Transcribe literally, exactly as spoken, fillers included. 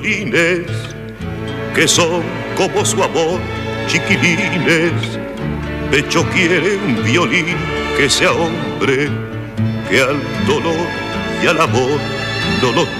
violines que son como su amor, chiquilines. Pecho quiere un violín que sea hombre, que al dolor y al amor no lo